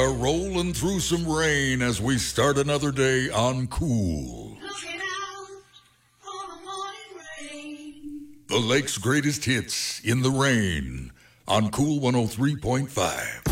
are rolling through some rain as we start another day on Cool. Looking out for the morning rain. The lake's greatest hits in the rain on Cool 103.5.